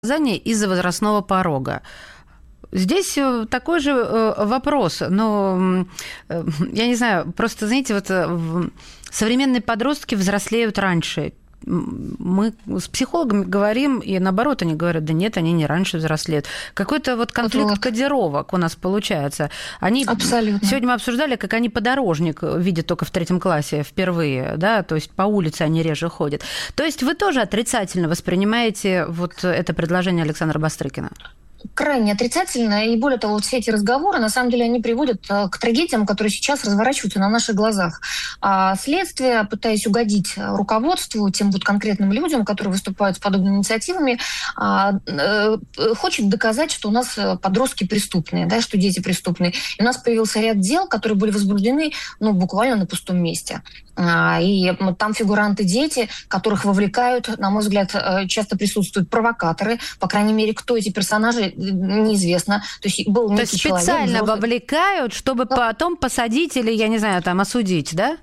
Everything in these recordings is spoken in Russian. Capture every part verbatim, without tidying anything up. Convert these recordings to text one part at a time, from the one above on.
из-за возрастного порога. Здесь такой же вопрос, но я не знаю, просто, знаете, вот современные подростки взрослеют раньше. Мы с психологами говорим, и наоборот, они говорят, да нет, они не раньше взрослеют. Какой-то вот конфликт вот. кодировок у нас получается. Они... Абсолютно. Сегодня мы обсуждали, как они подорожник видят только в третьем классе впервые, да, то есть по улице они реже ходят. То есть вы тоже отрицательно воспринимаете вот это предложение Александра Бастрыкина? Крайне отрицательно, и более того, вот все эти разговоры, на самом деле, они приводят к трагедиям, которые сейчас разворачиваются на наших глазах. А следствие, пытаясь угодить руководству, тем вот конкретным людям, которые выступают с подобными инициативами, хочет доказать, что у нас подростки преступные, да, что дети преступные. И у нас появился ряд дел, которые были возбуждены, ну, буквально на пустом месте. И там фигуранты дети, которых вовлекают, на мой взгляд, часто присутствуют провокаторы, по крайней мере, кто эти персонажи, неизвестно. То есть был То есть специально человек, вовлекают, чтобы Но... потом посадить или, я не знаю, там осудить, да?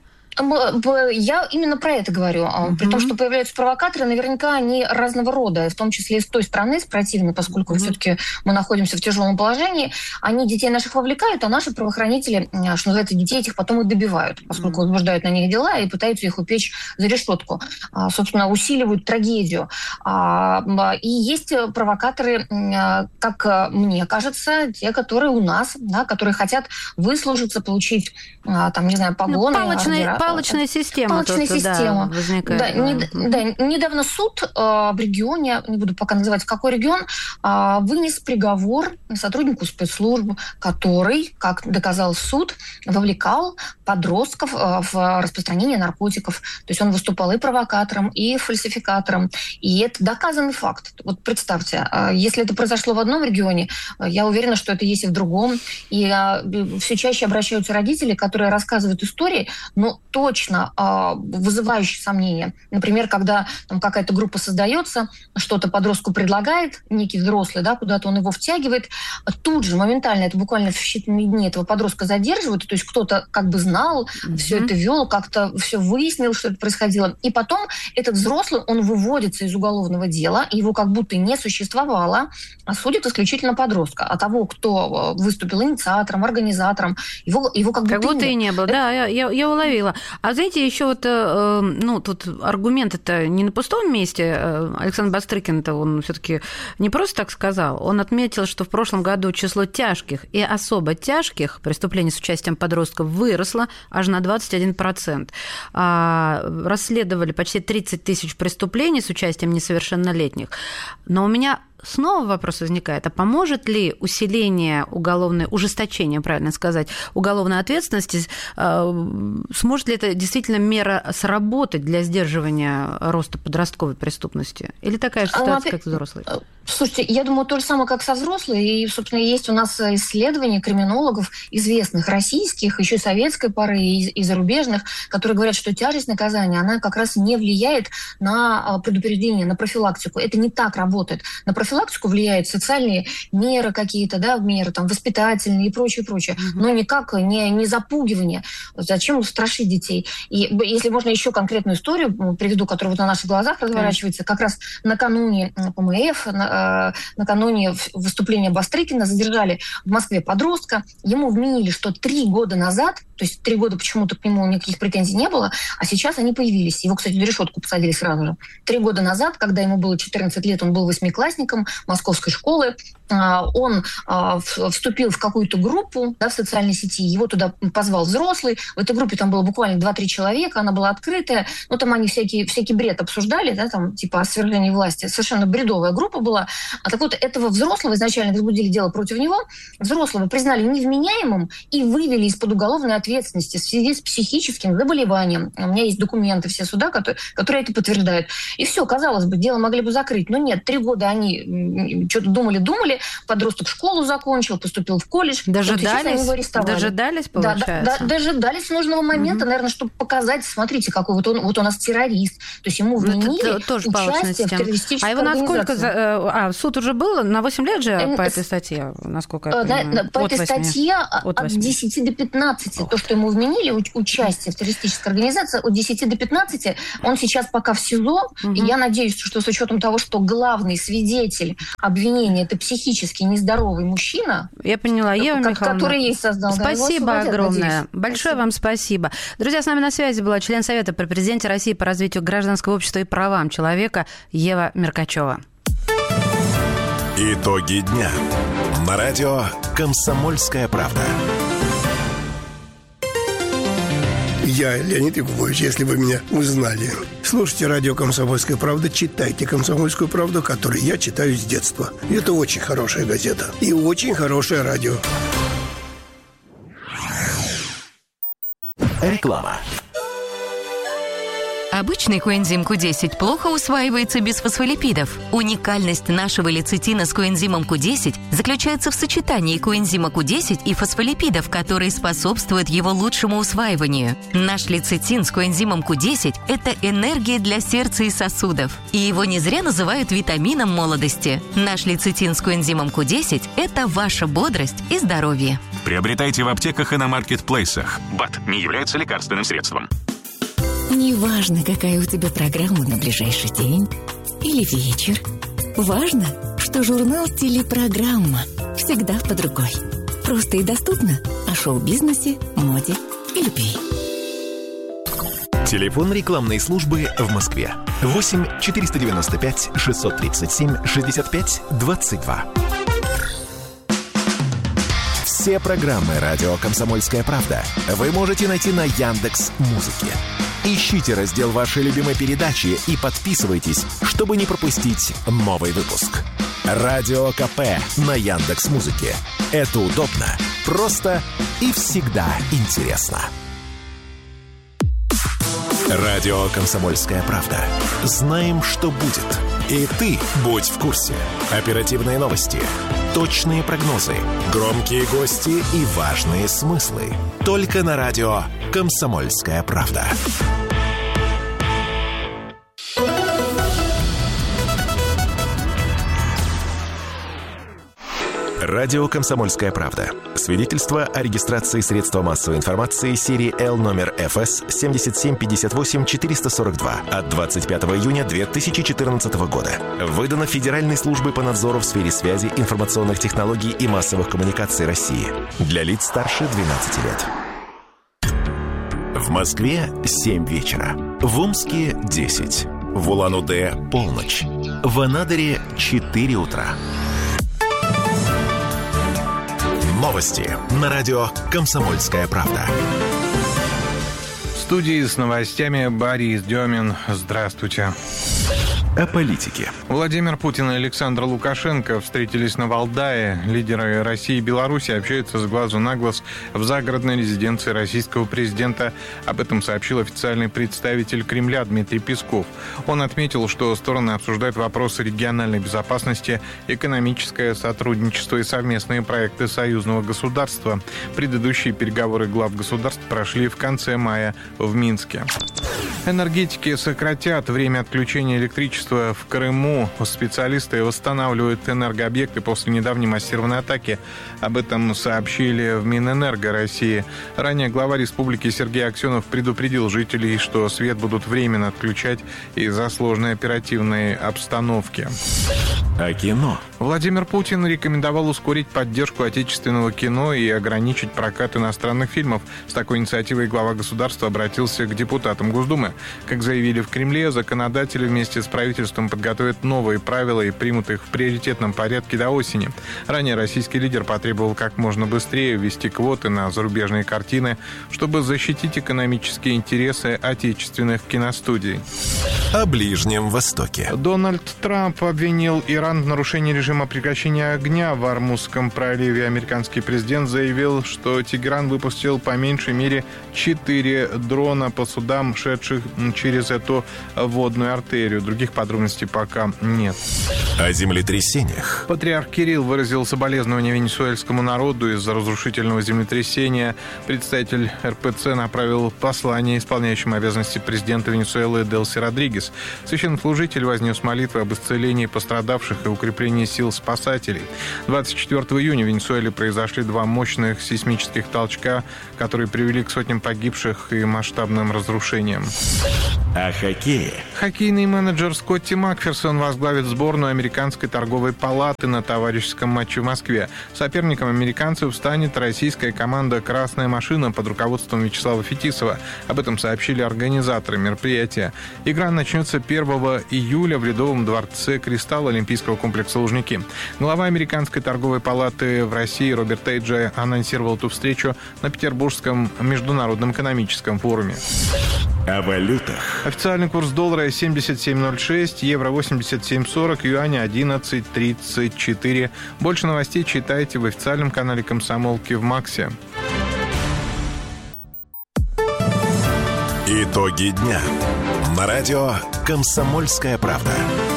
Я именно про это говорю. Uh-huh. При том, что появляются провокаторы, наверняка они разного рода, в том числе и с той стороны, с противной, поскольку uh-huh. все-таки мы находимся в тяжелом положении. Они детей наших вовлекают, а наши правоохранители, что называется, детей этих потом и добивают, поскольку uh-huh. возбуждают на них дела и пытаются их упечь за решетку. Собственно, усиливают трагедию. И есть провокаторы, как мне кажется, те, которые у нас, да, которые хотят выслужиться, получить, там, не знаю, погоны. Ну, палочные, палочная система. Палочная тут, система. Да, возникает. Да, не, да, недавно суд э, в регионе, не буду пока называть, какой регион, э, вынес приговор сотруднику спецслужб, который, как доказал суд, вовлекал подростков э, в распространение наркотиков. То есть он выступал и провокатором, и фальсификатором. И это доказанный факт. Вот представьте, э, если это произошло в одном регионе, э, я уверена, что это есть и в другом. И э, все чаще обращаются родители, которые рассказывают истории, но точно э, вызывающие сомнения. Например, когда там какая-то группа создается, что-то подростку предлагает, некий взрослый, да, куда-то он его втягивает, тут же моментально, это буквально в считанные дни этого подростка задерживают, то есть кто-то как бы знал, mm-hmm. все это вел, как-то все выяснил, что это происходило. И потом этот взрослый, он выводится из уголовного дела, его как будто не существовало, а судит исключительно подростка. А того, кто выступил инициатором, организатором, его, его как, как будто, будто и не было. Это... Да, я, я, я уловила. А знаете, еще вот, ну, тут аргумент это не на пустом месте. Александр Бастрыкин-то он все-таки не просто так сказал. Он отметил, что в прошлом году число тяжких и особо тяжких преступлений с участием подростков выросло аж на двадцать один процент. А расследовали почти тридцать тысяч преступлений с участием несовершеннолетних. Но у меня снова вопрос возникает, а поможет ли усиление уголовной, ужесточение, правильно сказать, уголовной ответственности, сможет ли это действительно мера сработать для сдерживания роста подростковой преступности? Или такая же ситуация, как взрослый? Слушайте, я думаю, то же самое, как со взрослой. И, собственно, есть у нас исследования криминологов, известных российских, еще советской поры и, и зарубежных, которые говорят, что тяжесть наказания, она как раз не влияет на предупреждение, на профилактику. Это не так работает. На профилактику влияют социальные меры какие-то, да, меры там, воспитательные и прочее, прочее. Mm-hmm. Но никак не, не запугивание. Зачем страшить детей? И если можно еще конкретную историю приведу, которая вот на наших глазах разворачивается, mm-hmm. как раз накануне ПМФ, на, накануне выступления Бастрыкина задержали в Москве подростка. Ему вменили, что три года назад, то есть три года почему-то к нему никаких претензий не было, а сейчас они появились. Его, кстати, в решетку посадили сразу же. Три года назад, когда ему было четырнадцать лет, он был восьмиклассником московской школы, он вступил в какую-то группу, да, в социальной сети, его туда позвал взрослый. В этой группе там было буквально два-три человека, она была открытая, ну там они всякий, всякий бред обсуждали, да, там типа о свержении власти. Совершенно бредовая группа была. А так вот, этого взрослого изначально возбудили дело против него, взрослого признали невменяемым и вывели из-под уголовной ответственности в связи с психическим заболеванием. У меня есть документы все суда, которые, которые это подтверждают. И все, казалось бы, дело могли бы закрыть. Но нет, три года они что-то думали-думали, подросток школу закончил, поступил в колледж. Дожидались, вот дожидались, получается? Да, да, дожидались нужного момента, mm-hmm. наверное, чтобы показать, смотрите, какой вот он, вот у нас террорист. То есть ему вменили тоже участие в террористической А его насколько... организации. А, суд уже был? На восемь лет же по этой статье, насколько я понимаю? Да, по этой статье от, от десяти до пятнадцати. Ох, То, то, что ему вменили, участие в террористической организации, от десяти до пятнадцати, он сейчас пока в СИЗО, угу. и я надеюсь, что с учетом того, что главный свидетель обвинения – это психически нездоровый мужчина, я поняла, Ева Михайловна, который ей создал. Спасибо да, огромное. Надеюсь. Большое спасибо. вам спасибо. Друзья, с нами на связи была член Совета при президенте России по развитию гражданского общества и правам человека Ева Меркачева. Итоги дня. На радио «Комсомольская правда». Я Леонид Якубович, если вы меня узнали. Слушайте радио «Комсомольская правда», читайте «Комсомольскую правду», которую я читаю с детства. Это очень хорошая газета и очень хорошее радио. Реклама. Обычный коэнзим ку десять плохо усваивается без фосфолипидов. Уникальность нашего лецитина с коэнзимом ку десять заключается в сочетании коэнзима ку десять и фосфолипидов, которые способствуют его лучшему усваиванию. Наш лецитин с коэнзимом ку десять – это энергия для сердца и сосудов. И его не зря называют витамином молодости. Наш лецитин с коэнзимом ку десять – это ваша бодрость и здоровье. Приобретайте в аптеках и на маркетплейсах. БАД не является лекарственным средством. Неважно, какая у тебя программа на ближайший день или вечер. Важно, что журнал «Телепрограмма» всегда под рукой. Просто и доступно о шоу-бизнесе, моде и любви. Телефон рекламной службы в Москве. восемь четыреста девяносто пять шестьсот тридцать семь шестьдесят пять двадцать два. Все программы «Радио Комсомольская правда» вы можете найти на Яндекс.Музыке. Ищите раздел вашей любимой передачи и подписывайтесь, чтобы не пропустить новый выпуск. Радио КП на Яндекс.Музыке. Это удобно, просто и всегда интересно. Радио «Комсомольская правда». Знаем, что будет. И ты будь в курсе. Оперативные новости, точные прогнозы, громкие гости и важные смыслы. Только на радио «Комсомольская правда». Радио «Комсомольская правда». Свидетельство о регистрации средства массовой информации серии Л номер эф эс семь семь пять восемь четыре сорок два от двадцать пятого июня две тысячи четырнадцатого года. Выдано Федеральной службой по надзору в сфере связи, информационных технологий и массовых коммуникаций России. Для лиц старше двенадцати лет. В Москве семь вечера. В Омске десять. В Улан-Удэ полночь. В Анадыре четыре утра. Новости на радио «Комсомольская правда». В студии с новостями Борис Демин. Здравствуйте. О политике. Владимир Путин и Александр Лукашенко встретились на Валдае. Лидеры России и Беларуси общаются с глазу на глаз в загородной резиденции российского президента. Об этом сообщил официальный представитель Кремля Дмитрий Песков. Он отметил, что стороны обсуждают вопросы региональной безопасности, экономическое сотрудничество и совместные проекты союзного государства. Предыдущие переговоры глав государств прошли в конце мая в Минске. Энергетики сократят время отключения электричества в Крыму. Специалисты восстанавливают энергообъекты после недавней массированной атаки. Об этом сообщили в Минэнерго России. Ранее глава республики Сергей Аксенов предупредил жителей, что свет будут временно отключать из-за сложной оперативной обстановки. О кино. Владимир Путин рекомендовал ускорить поддержку отечественного кино и ограничить прокат иностранных фильмов. С такой инициативой глава государства обратился к депутатам Госдумы. Как заявили в Кремле, законодатели вместе с правительством подготовят новые правила и примут их в приоритетном порядке до осени. Ранее российский лидер потребовал как можно быстрее ввести квоты на зарубежные картины, чтобы защитить экономические интересы отечественных киностудий. О Ближнем Востоке. Дональд Трамп обвинил Иран в нарушении режима прекращения огня в Ормузском проливе. Американский президент заявил, что Тегеран выпустил по меньшей мере четыре дрона по судам, шедших через эту водную артерию. Других подробностей пока нет. О землетрясениях. Патриарх Кирилл выразил соболезнования венесуэльскому народу из-за разрушительного землетрясения. Представитель эр пэ цэ направил послание исполняющему обязанности президента Венесуэлы Делси Родригес. Священнослужитель вознес молитвы об исцелении пострадавших военных и укрепление сил спасателей. двадцать четвёртого июня в Венесуэле произошли два мощных сейсмических толчка, которые привели к сотням погибших и масштабным разрушениям. О хоккее. Хоккейный менеджер Скотти Макферсон возглавит сборную Американской торговой палаты на товарищеском матче в Москве. Соперником американцев станет российская команда «Красная машина» под руководством Вячеслава Фетисова. Об этом сообщили организаторы мероприятия. Игра начнется первого июля в Ледовом дворце «Кристалл» Олимпийского комплекса «Лужники». Глава Американской торговой палаты в России Роберт Тейджи анонсировал эту встречу на Петербургском международном экономическом форуме. О валютах. Официальный курс доллара семьдесят семь ноль шесть, евро восемьдесят семь сорок, юаня одиннадцать тридцать четыре. Больше новостей читайте в официальном канале «Комсомолки» в Максе. Итоги дня. На радио «Комсомольская правда».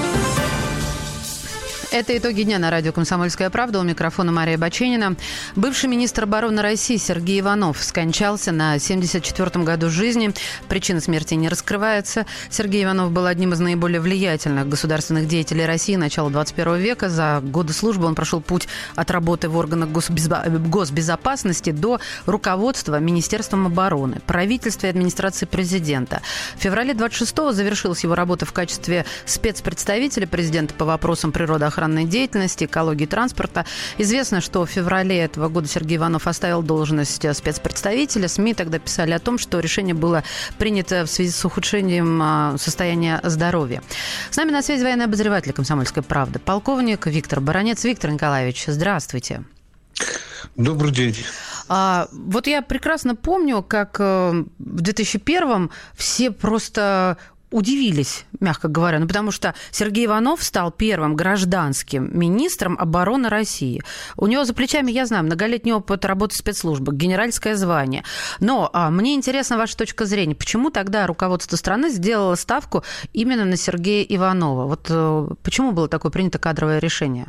Это итоги дня на радио «Комсомольская правда». У микрофона Мария Баченина. Бывший министр обороны России Сергей Иванов скончался на семьдесят четвёртом году жизни. Причина смерти не раскрывается. Сергей Иванов был одним из наиболее влиятельных государственных деятелей России начала двадцать первого века. За годы службы он прошел путь от работы в органах госбезопасности до руководства Министерством обороны, правительства и администрации президента. В феврале двадцать шестого завершилась его работа в качестве спецпредставителя президента по вопросам природоохранной деятельности, экологии и транспорта. Известно, что в феврале этого года Сергей Иванов оставил должность спецпредставителя. СМИ тогда писали о том, что решение было принято в связи с ухудшением состояния здоровья. С нами на связи военный обозреватель «Комсомольской правды», полковник Виктор Баранец. Виктор Николаевич, здравствуйте. Добрый день. А, вот я прекрасно помню, как в две тысячи первом все просто удивились, мягко говоря, ну, потому что Сергей Иванов стал первым гражданским министром обороны России. У него за плечами, я знаю, многолетний опыт работы в спецслужбах, генеральское звание. Но а, мне интересна ваша точка зрения. Почему тогда руководство страны сделало ставку именно на Сергея Иванова? Вот а, почему было такое принято кадровое решение?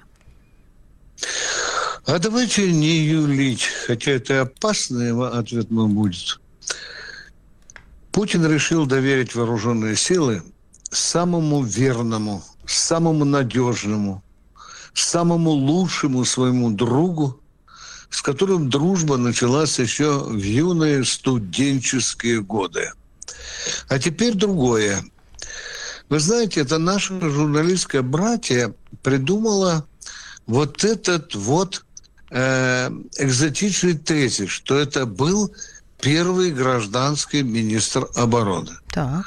А давайте не юлить, хотя это опасный ответ мой будет. Путин решил доверить вооруженные силы самому верному, самому надежному, самому лучшему своему другу, с которым дружба началась еще в юные студенческие годы. А теперь другое. Вы знаете, это наше журналистское братье придумало вот этот вот э, экзотичный тезис, что это был первый гражданский министр обороны. Так.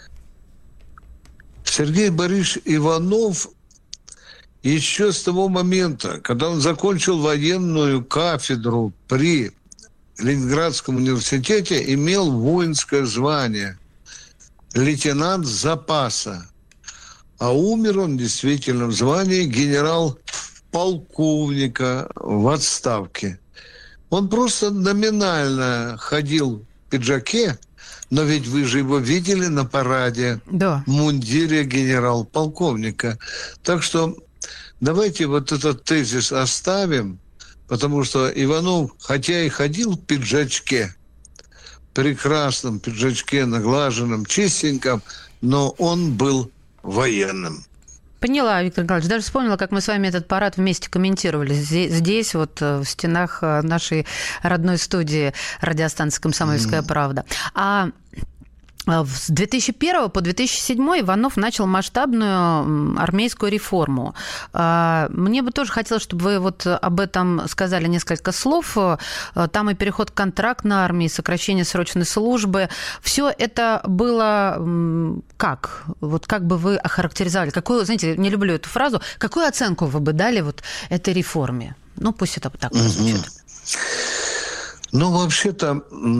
Сергей Борисович Иванов еще с того момента, когда он закончил военную кафедру при Ленинградском университете, имел воинское звание лейтенант запаса. А умер он действительно в звании генерал-полковника в отставке. Он просто номинально ходил в пиджаке, но ведь вы же его видели на параде, да, в мундире генерал-полковника. Так что давайте вот этот тезис оставим, потому что Иванов, хотя и ходил в пиджачке, прекрасном пиджачке, наглаженном, чистеньком, но он был военным. Поняла, Виктор Николаевич. Даже вспомнила, как мы с вами этот парад вместе комментировали. Здесь, здесь вот в стенах нашей родной студии радиостанции «Комсомольская mm. правда». А с две тысячи первого по две тысячи седьмой Иванов начал масштабную армейскую реформу. Мне бы тоже хотелось, чтобы вы вот об этом сказали несколько слов. Там и переход к контрактной армии, сокращение срочной службы. Все это было как? Вот как бы вы охарактеризовали? Какую, знаете, не люблю эту фразу. Какую оценку вы бы дали вот этой реформе? Ну, пусть это так прозвучит. Ну, вообще-то,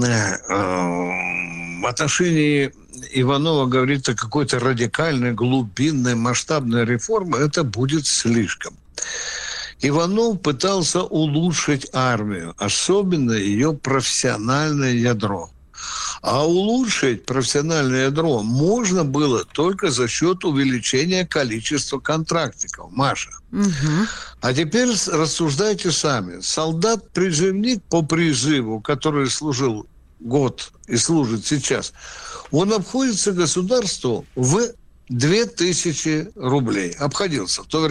в отношении Иванова говорить о какой-то радикальной, глубинной, масштабной реформе, это будет слишком. Иванов пытался улучшить армию, особенно ее профессиональное ядро. А улучшить профессиональное ядро можно было только за счет увеличения количества контрактников. Маша. Угу. А теперь рассуждайте сами. Солдат-призывник по призыву, который служил год и служит сейчас, он обходится государству в две тысячи рублей. Обходился в то время.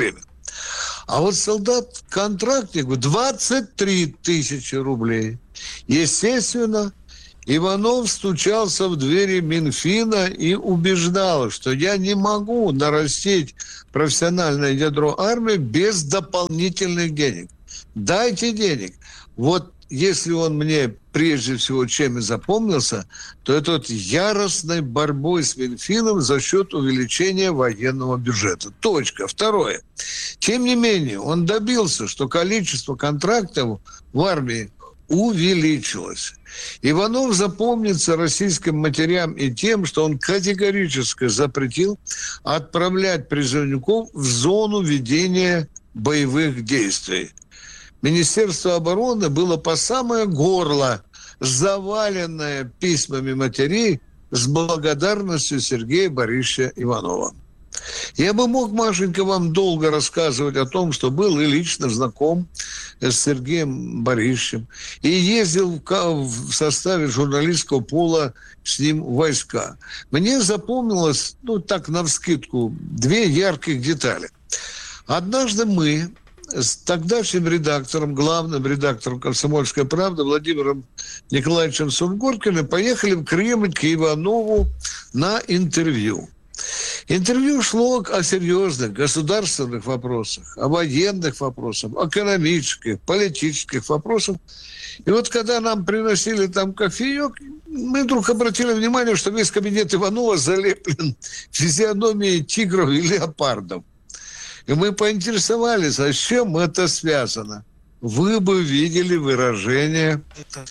А вот солдат-контрактнику двадцать три тысячи рублей. Естественно, Иванов стучался в двери Минфина и убеждал, что я не могу нарастить профессиональное ядро армии без дополнительных денег. Дайте денег. Вот если он мне прежде всего чем и запомнился, то это вот яростной борьбой с Минфином за счет увеличения военного бюджета. Точка. Второе. Тем не менее, он добился, что количество контрактов в армии увеличилось. Иванов запомнится российским матерям и тем, что он категорически запретил отправлять призывников в зону ведения боевых действий. Министерство обороны было по самое горло заваленное письмами матерей с благодарностью Сергея Борисовича Иванова. Я бы мог, Машенька, вам долго рассказывать о том, что был и лично знаком с Сергеем Борисовичем, и ездил в составе журналистского пола с ним в войска. Мне запомнилось, ну так навскидку, две ярких детали. Однажды мы с тогдашним редактором, главным редактором «Комсомольской правды» Владимиром Николаевичем Сунгоркиным поехали в Кремль к Иванову на интервью. Интервью шло о серьезных государственных вопросах, о военных вопросах, экономических, политических вопросах. И вот когда нам приносили там кофеек, мы вдруг обратили внимание, что весь кабинет Иванова залеплен физиономией тигров и леопардов. И мы поинтересовались, а с чем это связано. Вы бы видели выражение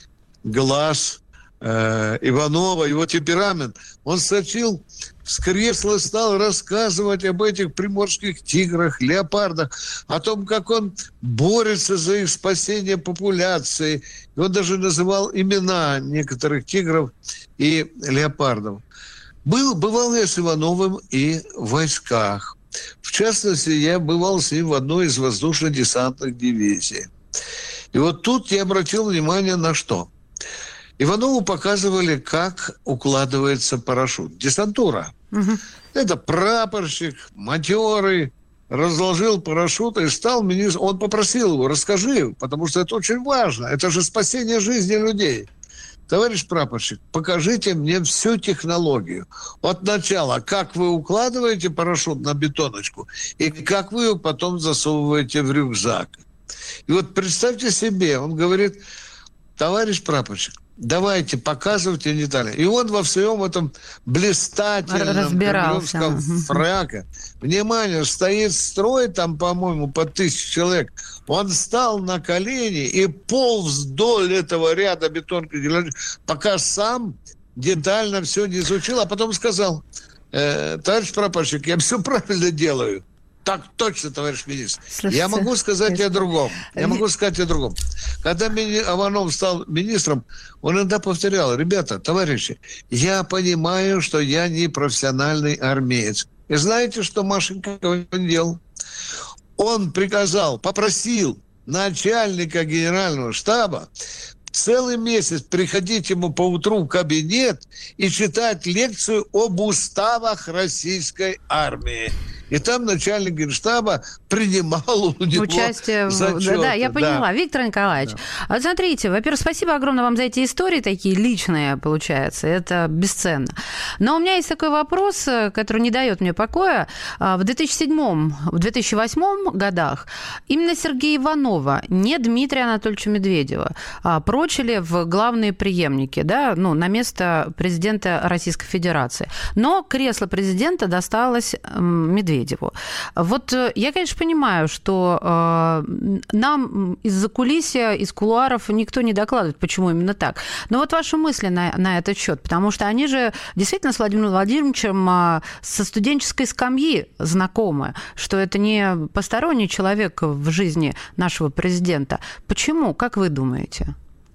глаз э, Иванова, его темперамент. Он вскочил с кресла, стал рассказывать об этих приморских тиграх, леопардах, о том, как он борется за их спасение популяции. И он даже называл имена некоторых тигров и леопардов. Был, бывал я с Ивановым и в войсках. В частности, я бывал с ним в одной из воздушно-десантных дивизий. И вот тут я обратил внимание на что. Иванову показывали, как укладывается парашют. Десантура. Угу. Это прапорщик, матерый, разложил парашют и стал министром. Он попросил его, расскажи, потому что это очень важно. Это же спасение жизни людей. Товарищ прапорщик, покажите мне всю технологию. От начала, как вы укладываете парашют на бетоночку, и как вы его потом засовываете в рюкзак. И вот представьте себе, он говорит, товарищ прапорщик, давайте, показывайте детали. И он во всем этом блистательном кремлевском фраке. Внимание, стоит строй там, по-моему, по тысяче человек. Он встал на колени и полз вдоль этого ряда бетонки, пока сам детально все не изучил, а потом сказал, э, товарищ прапорщик, я все правильно делаю. Так точно, товарищ министр. Слушайте, я могу сказать и о другом. Я могу сказать и о другом. Когда Иванов стал министром, он иногда повторял, ребята, товарищи, я понимаю, что я не профессиональный армеец. И знаете, что Машенька делал? Он приказал, попросил начальника генерального штаба целый месяц приходить ему по утру в кабинет и читать лекцию об уставах российской армии. И там начальник генштаба принимал у него участие в... зачеты. Да, да, я поняла. Да. Виктор Николаевич, да. Смотрите, во-первых, спасибо огромное вам за эти истории, такие личные, получается. Это бесценно. Но у меня есть такой вопрос, который не дает мне покоя. В две тысячи седьмом, в две тысячи восьмом годах именно Сергея Иванова, не Дмитрия Анатольевича Медведева, прочили в главные преемники, да, ну, на место президента Российской Федерации. Но кресло президента досталось Медведеву. Вот я, конечно, понимаю, что э, нам из-за кулисья, из кулуаров никто не докладывает, почему именно так. Но вот ваши мысли на, на этот счет, потому что они же действительно с Владимиром Владимировичем э, со студенческой скамьи знакомы, что это не посторонний человек в жизни нашего президента. Почему? Как вы думаете?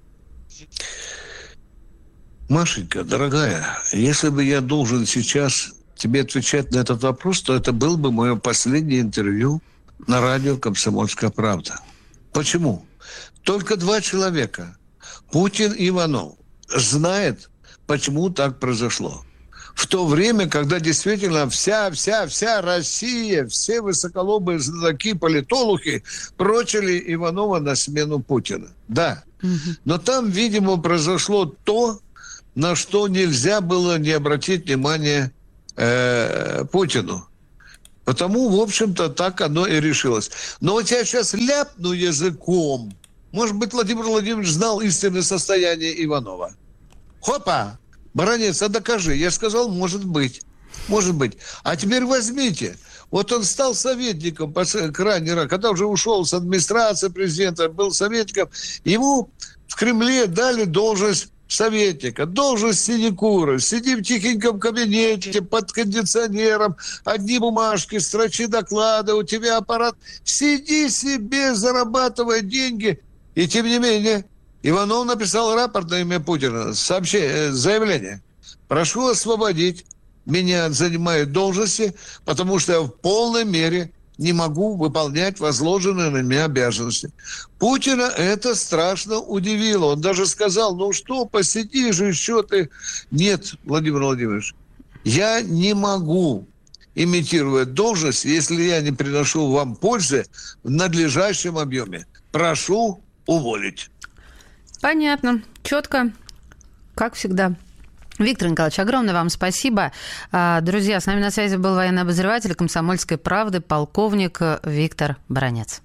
Машенька, дорогая, если бы я должен сейчас тебе отвечать на этот вопрос, то это было бы мое последнее интервью на радио «Комсомольская правда». Почему? Только два человека, Путин и Иванов, знают, почему так произошло. в то время, когда действительно вся, вся, вся Россия, все высоколобые знатоки, политологи прочили Иванова на смену Путина. Да. Но там, видимо, произошло то, на что нельзя было не обратить внимание э, Путину. Потому, в общем-то, так оно и решилось. Но вот я сейчас ляпну языком. Может быть, Владимир Владимирович знал истинное состояние Иванова. Хопа! Баранец, а докажи. Я сказал, может быть. Может быть. А теперь возьмите. Вот он стал советником крайне рано, когда уже ушел с администрации президента, был советником. Ему в Кремле дали должность советника, должность синекура. Сиди в тихеньком кабинете под кондиционером, одни бумажки, строчи доклады, у тебя аппарат. Сиди себе, зарабатывай деньги. И тем не менее, Иванов написал рапорт на имя Путина, сообщение, заявление. Прошу освободить меня от занимаемой должности, потому что я в полной мере не могу выполнять возложенные на меня обязанности. Путина это страшно удивило. Он даже сказал, ну что, посидишь еще ты. Нет, Владимир Владимирович, я не могу имитировать должность, если я не приношу вам пользы в надлежащем объеме. Прошу уволить. Понятно. Четко. Как всегда. Виктор Николаевич, огромное вам спасибо. Друзья, с нами на связи был военный обозреватель «Комсомольской правды» полковник Виктор Баранец.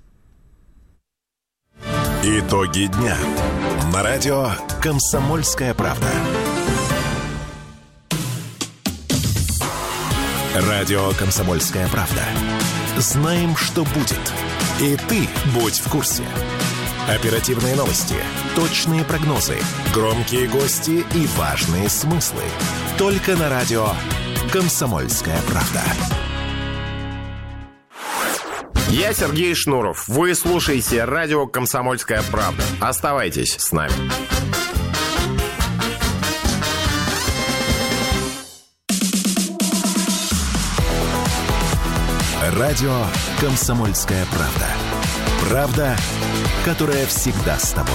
Итоги дня. На радио «Комсомольская правда». Радио «Комсомольская правда». Знаем, что будет. И ты будь в курсе. Оперативные новости, точные прогнозы, громкие гости и важные смыслы. Только на радио «Комсомольская правда». Я Сергей Шнуров. Вы слушаете радио «Комсомольская правда». Оставайтесь с нами. Радио «Комсомольская правда». Правда, которая всегда с тобой.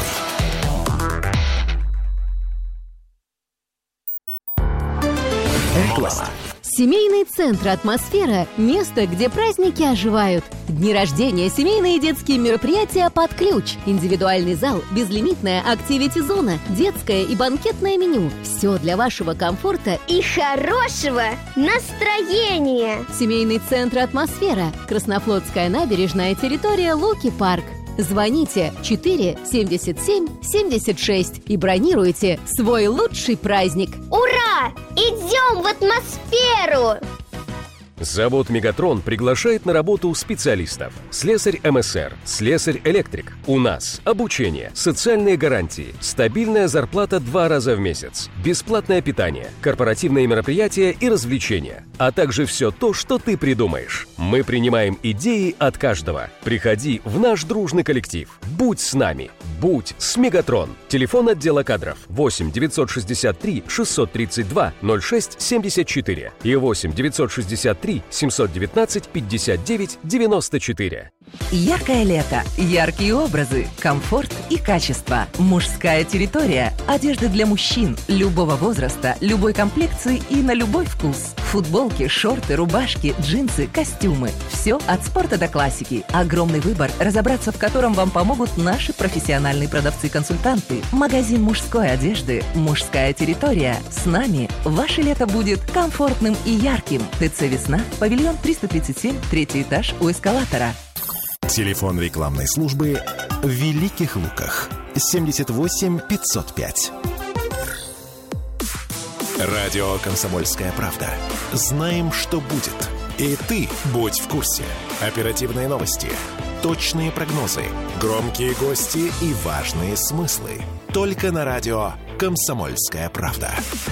Реклама. Семейный центр «Атмосфера» – место, где праздники оживают. Дни рождения, семейные и детские мероприятия под ключ. Индивидуальный зал, безлимитная активити-зона, детское и банкетное меню. Все для вашего комфорта и хорошего настроения. Семейный центр «Атмосфера». Краснофлотская набережная, территория Луки-парк. Звоните четыре семьдесят семь семьдесят шесть и бронируйте свой лучший праздник. Ура! Идем в атмосферу! Завод «Мегатрон» приглашает на работу специалистов. Слесарь эм эс эр, слесарь-электрик. У нас обучение, социальные гарантии, стабильная зарплата два раза в месяц, бесплатное питание, корпоративные мероприятия и развлечения, а также все то, что ты придумаешь. Мы принимаем идеи от каждого. Приходи в наш дружный коллектив. Будь с нами. Будь с «Мегатрон». Телефон отдела кадров восемь девятьсот шестьдесят три шестьсот тридцать два ноль шесть семьдесят четыре и восемь девятьсот шестьдесят три семьсот девятнадцать пятьдесят девять девяносто четыре. Яркое лето, яркие образы, комфорт и качество. Мужская территория. Одежда для мужчин любого возраста, любой комплекции и на любой вкус. Футболки, шорты, рубашки, джинсы, костюмы. Все от спорта до классики. Огромный выбор, разобраться в котором вам помогут наши профессиональные продавцы-консультанты. Магазин мужской одежды «Мужская территория». С нами ваше лето будет комфортным и ярким. ТЦ «Весна», павильон триста тридцать семь, третий этаж у эскалатора. Телефон рекламной службы в Великих Луках семьдесят восемь пятьсот пять. Радио «Комсомольская правда». Знаем, что будет. И ты будь в курсе. Оперативные новости, точные прогнозы, громкие гости и важные смыслы. Только на радио «Комсомольская правда».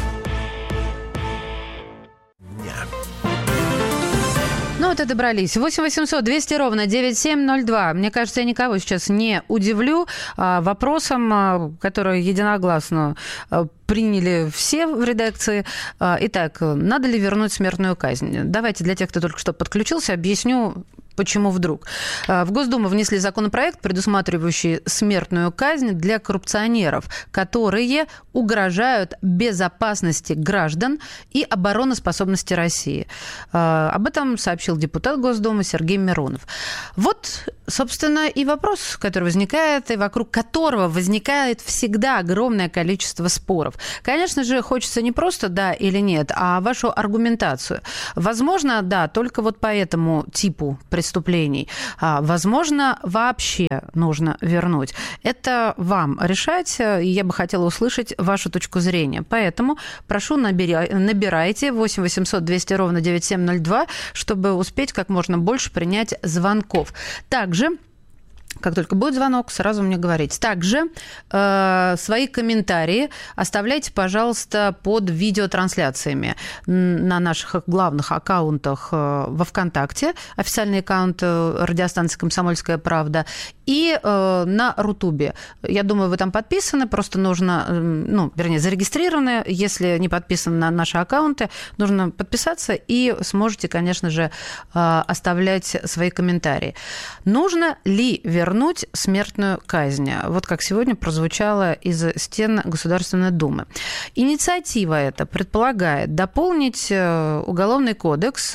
Ну вот и добрались. восемь восемьсот двести ровно девяносто семь ноль два. Мне кажется, я никого сейчас не удивлю а, вопросом, а, который единогласно а, приняли все в редакции. А, итак, надо ли вернуть смертную казнь? Давайте для тех, кто только что подключился, объясню Почему вдруг? В Госдуму внесли законопроект, предусматривающий смертную казнь для коррупционеров, которые угрожают безопасности граждан и обороноспособности России. Об этом сообщил депутат Госдумы Сергей Миронов. Вот, собственно, и вопрос, который возникает, и вокруг которого возникает всегда огромное количество споров. Конечно же, хочется не просто «да» или «нет», а вашу аргументацию. Возможно, да, только вот по этому типу преступления преступлений. Возможно, вообще нужно вернуть. Это вам решать, и я бы хотела услышать вашу точку зрения. Поэтому прошу, набирайте восемь восемьсот двести ровно девяносто семь ноль два, чтобы успеть как можно больше принять звонков. Также как только будет звонок, сразу мне говорить. Также э, свои комментарии оставляйте, пожалуйста, под видеотрансляциями на наших главных аккаунтах э, во ВКонтакте, официальный аккаунт радиостанции «Комсомольская правда», и э, на Рутубе. Я думаю, вы там подписаны, просто нужно, э, ну, вернее, зарегистрированы. Если не подписаны на наши аккаунты, нужно подписаться, и сможете, конечно же, э, оставлять свои комментарии. Нужно ли вернуть вернуть смертную казнь. Вот как сегодня прозвучало из стен Государственной Думы. Инициатива эта предполагает дополнить Уголовный кодекс,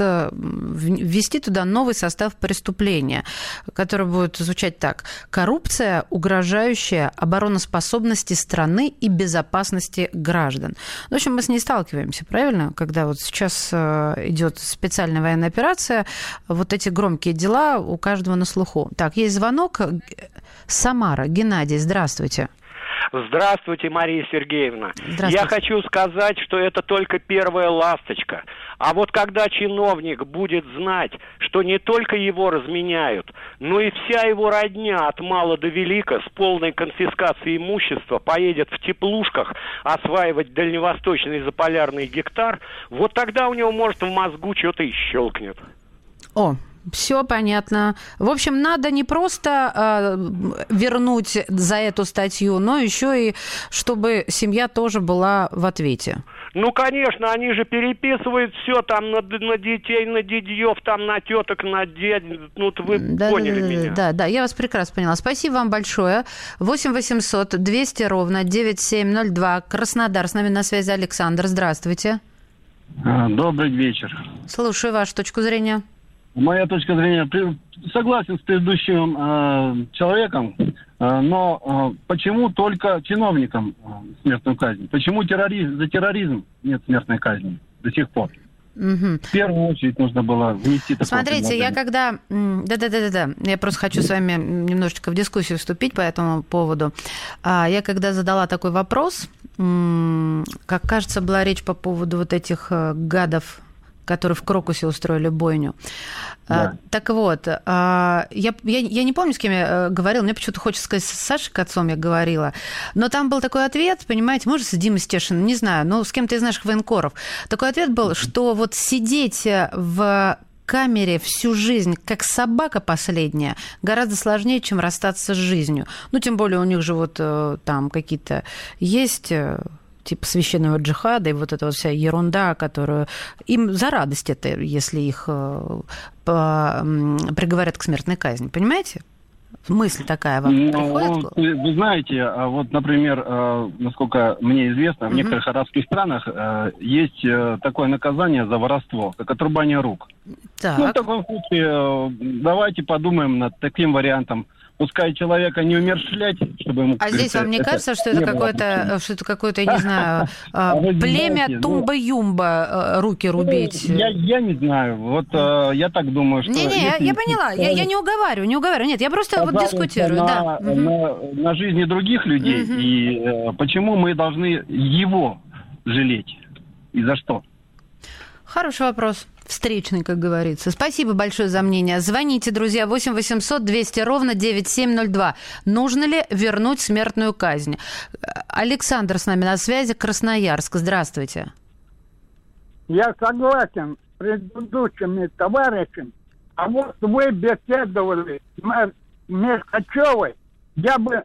ввести туда новый состав преступления, который будет звучать так. Коррупция, угрожающая обороноспособности страны и безопасности граждан. В общем, мы с ней сталкиваемся, правильно? Когда вот сейчас идет специальная военная операция, вот эти громкие дела у каждого на слуху. Так, есть звонок. Самара. Геннадий, здравствуйте. Здравствуйте, Мария Сергеевна. Здравствуйте. Я хочу сказать, что это только первая ласточка. А вот когда чиновник будет знать, что не только его разменяют, но и вся его родня от мала до велика с полной конфискацией имущества поедет в теплушках осваивать дальневосточный заполярный гектар, вот тогда у него, может, в мозгу что-то и щелкнет. О, все понятно. В общем, надо не просто э, вернуть за эту статью, но еще и чтобы семья тоже была в ответе. Ну, конечно, они же переписывают все там на, на детей, на дядьев, там на теток, на дядь. Ну, вы да, поняли да, меня. Да, да, я вас прекрасно поняла. Спасибо вам большое. восемь восемьсот двести ровно девяносто семь ноль два. Краснодар. С нами на связи Александр. Здравствуйте. Добрый вечер. Слушаю вашу точку зрения. Моя точка зрения, согласен с предыдущим э, человеком, э, но э, почему только чиновникам э, смертную казнь? Почему террориз... за терроризм нет смертной казни до сих пор? Угу. В первую очередь нужно было внести такое Смотрите, я когда... Да-да-да-да, я просто хочу с вами немножечко в дискуссию вступить по этому поводу. Я когда задала такой вопрос, как кажется, была речь по поводу вот этих гадов, которые в Крокусе устроили бойню. Да. Так вот, я, я, я не помню, с кем я говорила, мне почему-то хочется сказать, с Сашей Кацом я говорила, но там был такой ответ, понимаете, может, с Димой Стешиным, не знаю, но с кем-то из наших военкоров. Такой ответ был, что вот сидеть в камере всю жизнь, как собака последняя, гораздо сложнее, чем расстаться с жизнью. Ну, тем более у них же вот там какие-то есть... типа священного джихада и вот эта вот вся ерунда, которую им за радость это, если их по, приговорят к смертной казни. Понимаете? Мысль такая вам ну, приходит? Вы, вы знаете, вот, например, насколько мне известно, в uh-huh. некоторых арабских странах есть такое наказание за воровство, как отрубание рук. Так. Ну, в таком случае давайте подумаем над таким вариантом. Пускай человека не умерщвлять, чтобы ему... А здесь вам не это кажется, что это какое-то, что это какое-то, я не знаю, племя Тумба-Юмба руки рубить? Я, я не знаю. Вот я так думаю, что... Не-не, я, я поняла. Я, я не уговариваю, не уговариваю. Нет, я просто вот дискутирую. На, да. на, на жизни других людей. Угу. И э, почему мы должны его жалеть? И за что? Хороший вопрос. Встречный, как говорится. Спасибо большое за мнение. Звоните, друзья, восемь восемьсот двести ровно девяносто семь ноль два. Нужно ли вернуть смертную казнь? Александр с нами на связи, Красноярск. Здравствуйте. Я согласен с предыдущими товарищами. А вот вы беседовали с Мешкачевой, я бы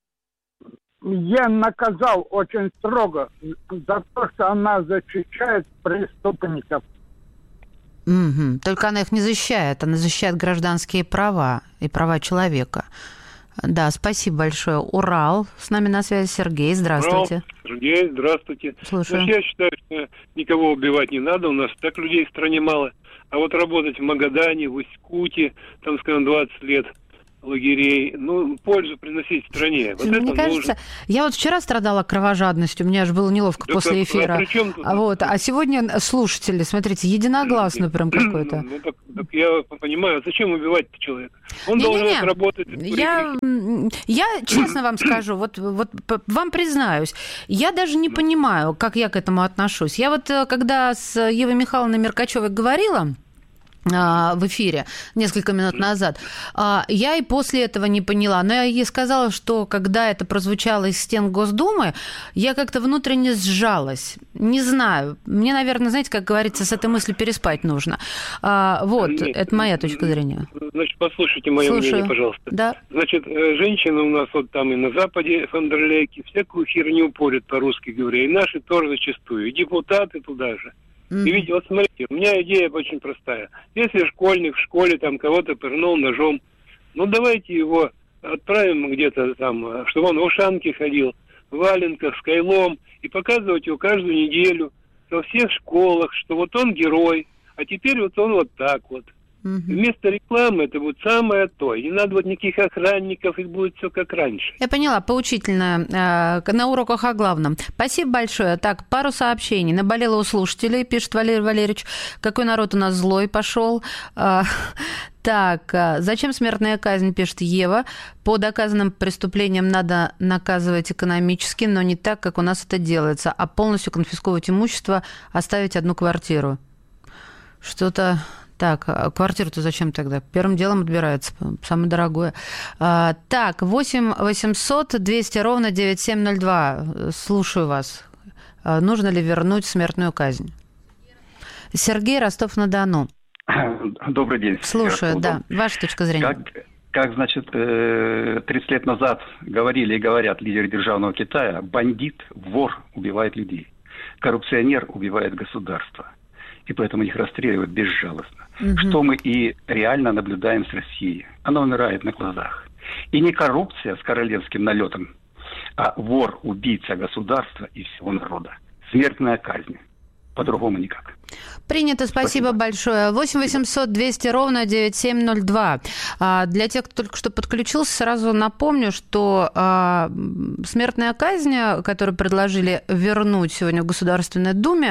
я наказал очень строго за то, что она защищает преступников. Угу. Только она их не защищает, она защищает гражданские права и права человека. Да, спасибо большое. Урал, с нами на связи Сергей, здравствуйте. Урал, Сергей, здравствуйте. Слушаю. Ну, я считаю, что никого убивать не надо, у нас так людей в стране мало. А вот работать в Магадане, в Усть-Куте, там, скажем, двадцать лет лагерей, ну, пользу приносить стране. Вот Мне это кажется, нужно. Я вот вчера страдала кровожадностью, мне аж было неловко Да после как, эфира. а при чем тут? А, вот, а сегодня слушатели, смотрите, единогласно прям какой-то. Ну, так, так я понимаю, зачем убивать человека? Он Не, должен не, не. отработать. Я, я честно вам скажу, вот, вот вам признаюсь, я даже не понимаю, как я к этому отношусь. Я вот, когда с Евой Михайловной Меркачевой говорила в эфире несколько минут назад, я и после этого не поняла. Но я ей сказала, что когда это прозвучало из стен Госдумы, я как-то внутренне сжалась. Не знаю. Мне, наверное, знаете, как говорится, с этой мыслью переспать нужно. Вот, Нет, это моя точка зрения. Значит, послушайте мое Слушаю. мнение, пожалуйста. Да. Значит, женщины у нас вот там и на Западе, фондерлейки, всякую херню порят, по-русски говоря. И наши тоже зачастую. И депутаты туда же. Mm-hmm. И видите, вот смотрите, у меня идея очень простая. Если школьник в школе там кого-то пырнул ножом, ну давайте его отправим где-то там, чтобы он в ушанке ходил, в валенках, с кайлом, и показывать его каждую неделю во всех школах, что вот он герой, а теперь вот он вот так вот. Mm-hmm. Вместо рекламы это будет самое то. И не надо вот никаких охранников, их будет все как раньше. Я поняла, поучительно. На уроках о главном. Спасибо большое. Так, пару сообщений. Наболело у слушателей, пишет Валерий Валерьевич. Какой народ у нас злой пошел. Так, зачем смертная казнь, пишет Ева. По доказанным преступлениям надо наказывать экономически, но не так, как у нас это делается, а полностью конфисковывать имущество, оставить одну квартиру. Что-то... Так, а квартиру-то зачем тогда? Первым делом отбирается, самое дорогое. А, так, восемь восемьсот двести ровно девяносто семь ноль два. Слушаю вас. А, нужно ли вернуть смертную казнь? Сергей, Ростов-на-Дону. Добрый день. Слушаю, да. Ваша точка зрения. Как, как, значит, тридцать лет назад говорили и говорят лидеры державного Китая, бандит, вор убивает людей, коррупционер убивает государство. И поэтому их расстреливают безжалостно. Угу. Что мы и реально наблюдаем с Россией. Она умирает на глазах. И не коррупция с королевским налетом, а вор, убийца государства и всего народа. Смертная казнь. По-другому никак. Принято, спасибо, спасибо большое. восемь восемьсот двести ровно девяносто семь ноль два. Для тех, кто только что подключился, сразу напомню, что смертная казнь, которую предложили вернуть сегодня в Государственной Думе,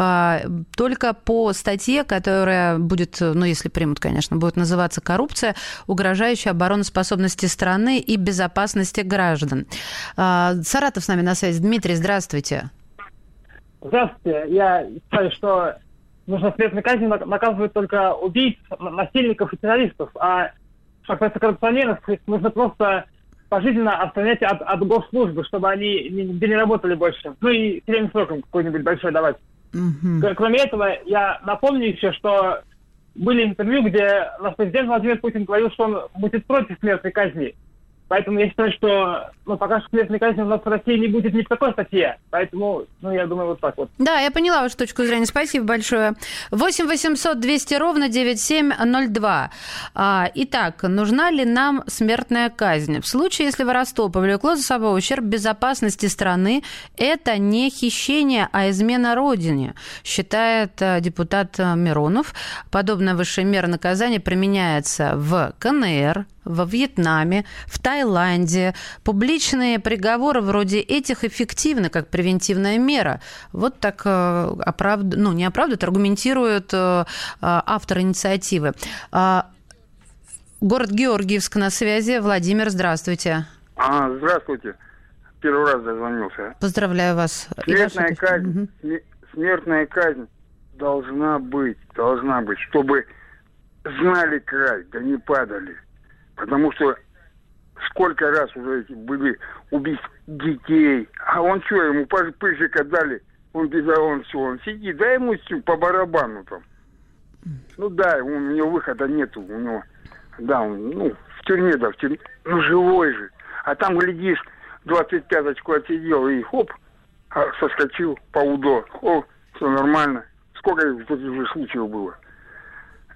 только по статье, которая будет, ну, если примут, конечно, будет называться «Коррупция, угрожающая обороноспособности страны и безопасности граждан». Саратов с нами на связи. Дмитрий, здравствуйте. Здравствуйте. Я считаю, что нужно смертной казнью наказывать только убийц, насильников и террористов. А что касается коррупционеров, нужно просто пожизненно отстранять от, от госслужбы, чтобы они нигде не работали больше. Ну и тюремным сроком какой-нибудь большой давать. Mm-hmm. Кроме этого, я напомню еще, что были интервью, где наш президент Владимир Путин говорил, что он будет против смертной казни. Поэтому я считаю, что ну, пока что смертной казни у нас в России не будет ни в какой статье. Поэтому, ну, я думаю, вот так вот. Да, я поняла вашу точку зрения. Спасибо большое. восемь восемьсот двести ровно девяносто семь ноль два. Итак, нужна ли нам смертная казнь? В случае, если воровство повлекло за собой ущерб безопасности страны, это не хищение, а измена Родине, считает депутат Миронов. Подобная высшая мера наказания применяется в ка эн эр, во Вьетнаме, в Таиланде. Публичные приговоры вроде этих эффективны как превентивная мера. Вот так оправд... ну, не оправдывают, аргументируют автор инициативы. Город Георгиевск на связи. Владимир, здравствуйте. А, здравствуйте. Первый раз дозвонился. Поздравляю вас. Смертная казнь, угу. смертная казнь должна быть, должна быть, чтобы знали край, да не падали. Потому что сколько раз уже были убийств детей. А он что, ему пыжика дали, он, он все, он сидит, дай ему все по барабану там. Ну да, у него выхода нету, у него, да, он, ну, в тюрьме, да, в тюрьме, ну живой же. А там, глядишь, двадцать пяточку отсидел и хоп, соскочил по УДО, о, все нормально. Сколько тут уже случаев было?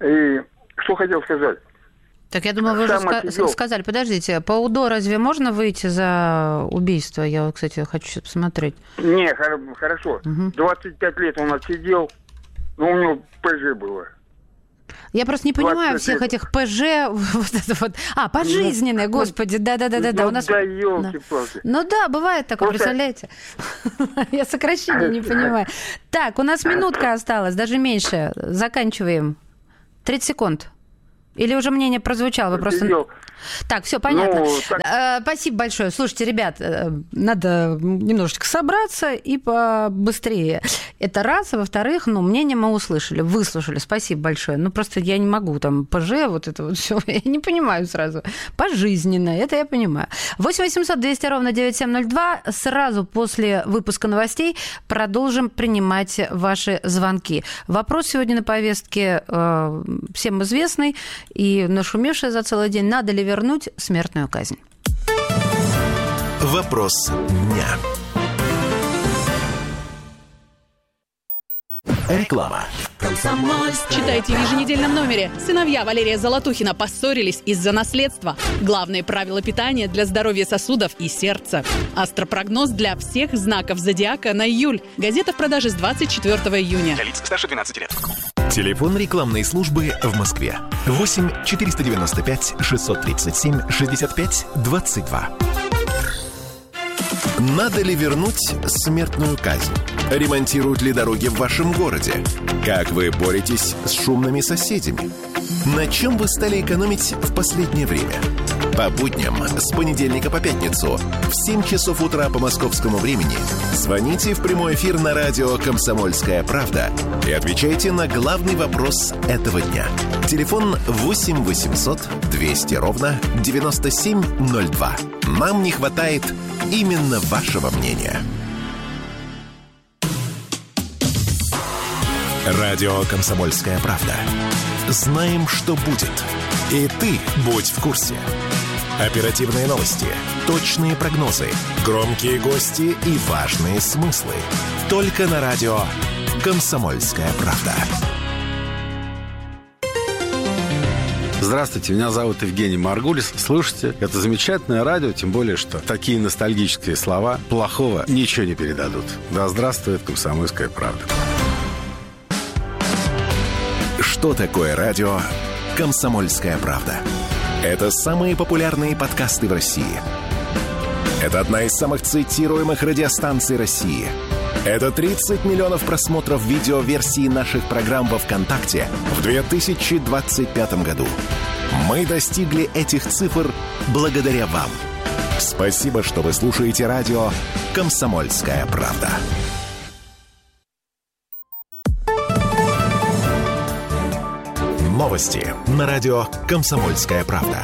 И что хотел сказать? Так, я думаю, вы уже ска- сказали. Подождите, по УДО разве можно выйти за убийство? Я, кстати, хочу сейчас посмотреть. Не, хорошо. Угу. двадцать пять лет он отсидел, но у него ПЖ было. Я просто не понимаю всех лет. этих ПЖ, вот это вот. А, пожизненное, ну, господи, да-да-да-да. Ну, у нас... да, елки-палки. Ну да, бывает такое, просто... представляете? Я сокращение не понимаю. Так, у нас минутка осталась, даже меньше. Заканчиваем. тридцать секунд. Или уже мнение прозвучало? Вы просто... Так, все понятно. Ну, так... Спасибо большое. Слушайте, ребят, надо немножечко собраться и побыстрее. Это раз. А во-вторых, ну, мнение мы услышали, выслушали. Спасибо большое. Ну, просто я не могу там ПЖ, вот это вот все. Я не понимаю сразу. Пожизненно, это я понимаю. восемь восемьсот двести ровно девяносто семь ноль два. Сразу после выпуска новостей продолжим принимать ваши звонки. Вопрос сегодня на повестке э, всем известный и нашумевший за целый день. Надо ли вернуть смертную казнь? Вопрос дня. Реклама. Читайте в еженедельном номере. Сыновья Валерия Золотухина поссорились из-за наследства. Главные правила питания для здоровья сосудов и сердца. Астропрогноз для всех знаков зодиака на июль. Газета в продаже с двадцать четвёртого июня. Для лиц старше двенадцати лет. Телефон рекламной службы в Москве. восемь четыреста девяносто пять шестьсот тридцать семь шестьдесят пять двадцать два. Надо ли вернуть смертную казнь? Ремонтируют ли дороги в вашем городе? Как вы боретесь с шумными соседями? На чем вы стали экономить в последнее время? По будням с понедельника по пятницу в семь часов утра по московскому времени звоните в прямой эфир на радио «Комсомольская правда» и отвечайте на главный вопрос этого дня. Телефон восемь восемьсот двести ровно девяносто семь ноль два. Нам не хватает именно вашего мнения. Радио «Комсомольская правда». Знаем, что будет. И ты будь в курсе. Оперативные новости, точные прогнозы, громкие гости и важные смыслы. Только на радио «Комсомольская правда». Здравствуйте, меня зовут Евгений Маргулис. Слушайте, это замечательное радио, тем более, что такие ностальгические слова плохого ничего не передадут. Да здравствует «Комсомольская правда». Что такое радио «Комсомольская правда»? Это самые популярные подкасты в России. Это одна из самых цитируемых радиостанций России. Это тридцать миллионов просмотров видеоверсии наших программ во ВКонтакте в две тысячи двадцать пятом году. Мы достигли этих цифр благодаря вам. Спасибо, что вы слушаете радио «Комсомольская правда». Новости на радио «Комсомольская правда».